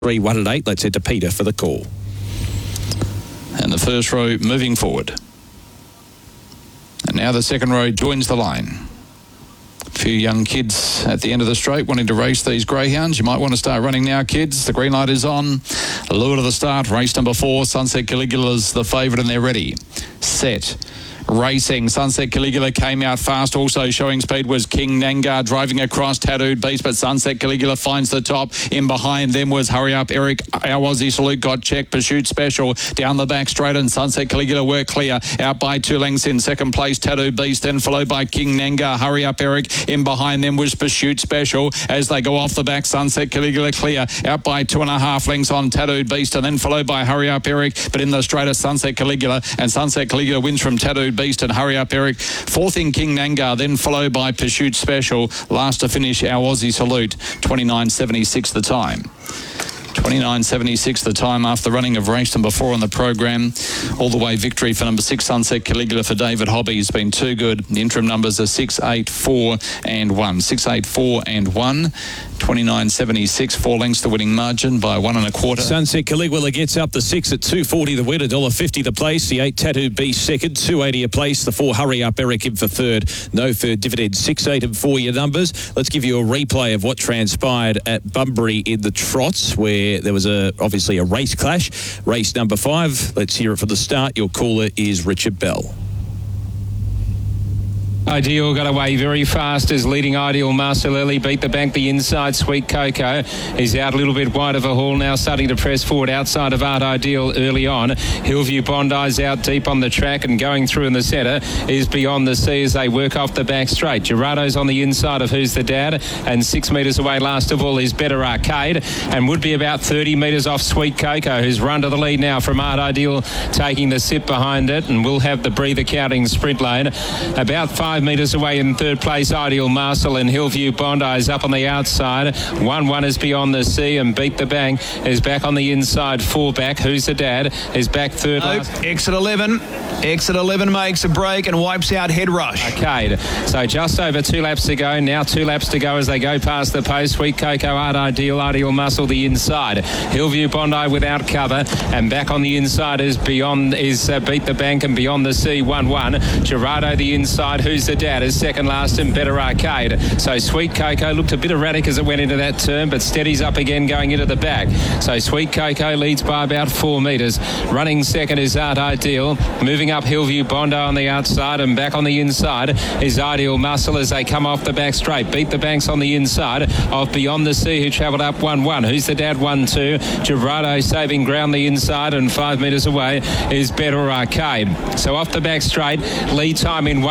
1 at 8. Let's head to Peter for the call. And the first row moving forward. And now the second row joins the line. A few young kids at the end of the straight wanting to race these greyhounds. You might want to start running now, kids. The green light is on. Allure to the start. Race number 4. Sunset Caligula's the favourite and they're ready. Set. Racing. Sunset Caligula came out fast. Also showing speed was King Nangar driving across Tattooed Beast, but Sunset Caligula finds the top. In behind them was Hurry Up Eric. Our Aussie Salute got checked. Pursuit Special down the back straight, and Sunset Caligula were clear. Out by 2 lengths in second place, Tattooed Beast, then followed by King Nangar. Hurry Up Eric. In behind them was Pursuit Special. As they go off the back, Sunset Caligula clear. Out by 2.5 lengths on Tattooed Beast, and then followed by Hurry Up Eric. But in the straight, Sunset Caligula, and Sunset Caligula wins from Tattooed Beast and Hurry Up Eric. Fourth in King Nangar, then followed by Pursuit Special. Last to finish, Our Aussie Salute. 29.76 the time. 29.76 the time after the running of race number 4 on the program. All the way victory for number 6, Sunset Caligula, for David Hobby. Has been too good. The interim numbers are 6, 8, 4 and 1. 6, 8, 4 and 1. 29.76, 4 lengths the winning margin by 1 1/4. Sunset Caligula gets up the 6 at $2.40 the win, $1.50 the place. The 8 Tattooed Beast second, $2.80 a place. The 4 Hurry Up Eric in for third. No third dividend. 6, 8 and 4 your numbers. Let's give you a replay of what transpired at Bunbury in the trots, where there was obviously a race clash. Race number 5. Let's hear it from the start. Your caller is Richard Bell. Ideal got away very fast as leading Ideal. Marcelelli beat the bank the inside. Sweet Coco is out a little bit wide of a haul now, starting to press forward outside of Art Ideal early on. Hillview Bondi's out deep on the track and going through in the centre is Beyond the Sea as they work off the back straight. Gerardo's on the inside of Who's the Dad, and 6 metres away last of all is Better Arcade, and would be about 30 metres off Sweet Coco, who's run to the lead now from Art Ideal, taking the sip behind it, and will have the breather counting sprint lane. About 5 metres away in third place, Ideal Marcel, and Hillview Bondi is up on the outside. 1-1 is Beyond the Sea, and Beat the Bank is back on the inside. 4 back. Who's the Dad is back third. Exit 11. Exit 11 makes a break and wipes out Head Rush. Arcade. So just over 2 laps to go. Now 2 laps to go as they go past the post. Sweet Coco, Art Ideal Muscle the inside. Hillview Bondi without cover, and back on the inside is Beat the Bank and Beyond the Sea. 1-1. Gerardo the inside. Who's the Dad is second last, and Better Arcade. So Sweet Coco looked a bit erratic as it went into that turn, but steadies up again going into the back. So Sweet Coco leads by about 4 metres. Running second is Art Ideal. Moving up Hillview Bondi on the outside, and back on the inside is Ideal Muscle as they come off the back straight. Beat the Banks on the inside of Beyond the Sea, who travelled up 1-1. Who's the Dad 1-2. Gerardo saving ground the inside, and 5 metres away is Better Arcade. So off the back straight, lead time in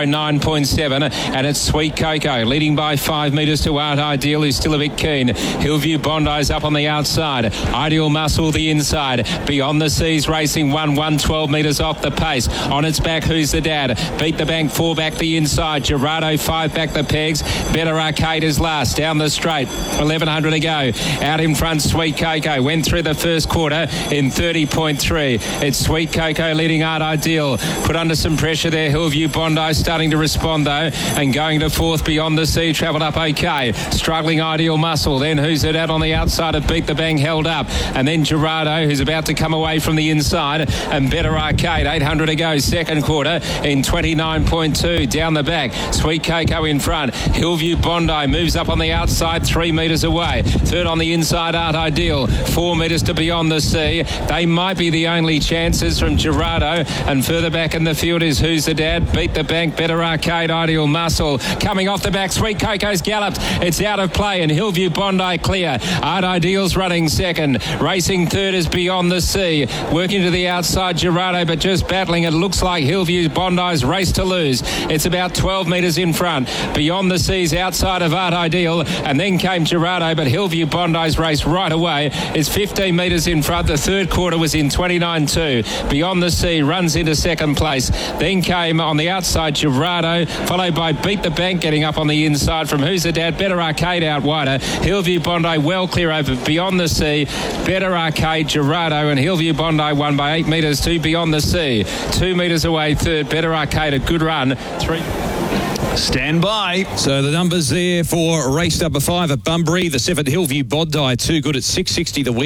1:09.7, and it's Sweet Coco leading by 5 metres to Art Ideal, who's still a bit keen. Hillview Bondi's up on the outside. Ideal Muscle the inside. Beyond the Seas racing 1-1, 12 metres off the pace. On its back, Who's the Dad? Beat the Bank 4 back the inside. Gerardo 5 back the pegs. Better Arcade is last down the straight. 1100 to go. Out in front, Sweet Coco went through the first quarter in 30.3. It's Sweet Coco leading Art Ideal. Put under some pressure there. Hillview Bondi starting to respond though, and going to fourth. Beyond the Sea travelled up okay. Struggling Ideal Muscle. Then Who's the Dad on the outside of Beat the Bang held up, and then Gerardo, who's about to come away from the inside, and Better Arcade. 800 to go. Second quarter in 29.2. Down the back, Sweet Coco in front. Hillview Bondi moves up on the outside 3 metres away. Third on the inside, Art Ideal. 4 metres to Beyond the Sea. They might be the only chances from Gerardo, and further back in the field is Who's the Dad? Beat the Bank, Better Arcade, Ideal Muscle. Coming off the back, Sweet Coco's galloped. It's out of play, and Hillview Bondi clear. Art Ideal's running second. Racing third is Beyond the Sea. Working to the outside, Gerardo, but just battling. It looks like Hillview Bondi's race to lose. It's about 12 metres in front. Beyond the Seas outside of Art Ideal, and then came Gerardo, but Hillview Bondi's race right away is 15 metres in front. The third quarter was in 29.2. Beyond the Sea runs into second place. Then came on the outside Gerardo, followed by Beat the Bank getting up on the inside from Who's the Dad. Better Arcade out wider. Hillview Bondi well clear over Beyond the Sea. Better Arcade, Gerardo, and Hillview Bondi won by 8 metres to Beyond the Sea. 2 metres away third. Better Arcade, a good run. 3. Stand by. So the numbers there for race number 5 at Bunbury. The 7 Hillview Bondi, too good at 6.60 the win.